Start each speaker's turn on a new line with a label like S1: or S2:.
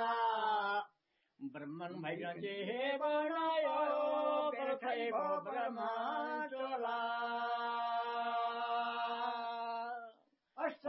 S1: चोला ब्रह्मन भैया जी बनायो बिरखै भो ब्रह्म चोला